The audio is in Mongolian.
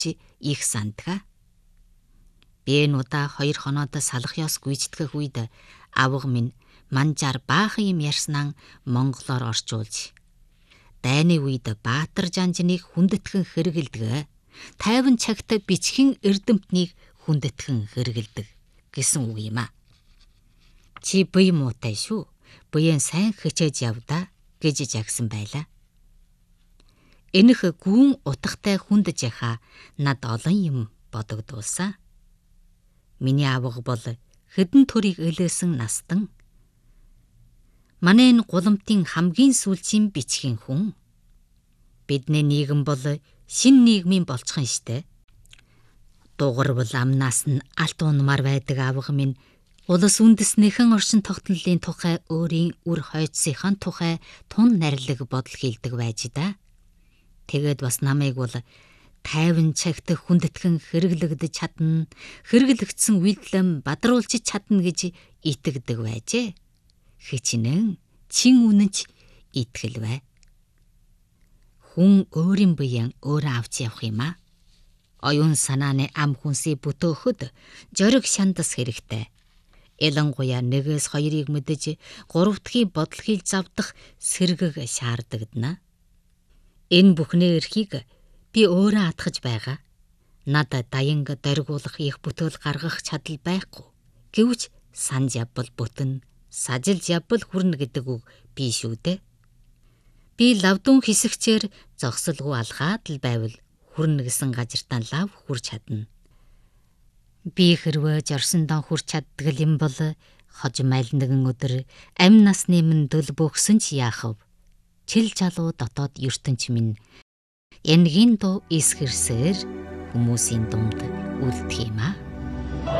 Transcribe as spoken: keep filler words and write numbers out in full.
ч их сандгаа. Би энэ удаа хоёр хоноод салах ёс гүйцэтгэх үед авга минь манжаар баахан юм ярьснаа монголоор орчуулж. Дайны үед Баатар жанжныг хүндэтгэн хэрэгэлдэг, тайван цагт бичхэн эрдэмтнийг хүндэтгэн хэрэгэлдэг гэсэн үг юм а. Чи бие муутай шүү. Буян сайн хичээж явдаа гэж жагсан байлаа. Энэх гүн утгатай хүндэж яхаа над олон юм бодогдуулсан. Миний авга бол хэдэн төрийг өлөөсөн настан. Манай энэ гуламтын хамгийн сүүлчийн бичгийн хүн. Бидний нийгэм бол шин нийгмийн болцхон штэ. Дугарвал амнаас нь алт унмаар байдаг авга минь улс үндэснийхэн оршин тогтнолын тухай өөрийн үр хойцсынхан тухай тун нарилэг бодол хийлдэг байж да. Тэгээд бас намайг бол тайван цагт хүндэтгэн хэрэглэгдэж чадна, хэрэглэгдсэн үйлдэлэн бадруулж чадна гэж итгэдэг байжээ. Хичнээн чин үнэнч итгэл бай. Хүн өөрийн буян өөрөө авч явах юм а. Оюун санааны ам хүнсийг бүтөөхөд жориг шандас хэрэгтэй. Ялангуяа нэгээс хоёрыг мэдэж гуравдахыг бодол хийж завдах сэргэг шаардагдана. Энэ бүхний эрхийг би өөрөө атгаж байгаа. Надад даянга дөргуулах их бүтээл гаргах чадал байхгүй. Гэвч санж явбал бүтэн, сажилж явбал хүрнэ гэдэг үг би шүү дээ. Би лавдун хэсэгчээр зогсолгүй алгаад л байвал хүрнэ гэсэн газартаа лав хүрч чадна. Би хэрвээ жорсондоо хүрч чаддаг юм бол хожимайл нэгэн өдөр амь насны минь дөл бөхсөн ч яахав. Чил жалуу дотоод ертөнч минь энгийн дуу эсгэрсээр хүмүүсийн дунд үлдэх юм а.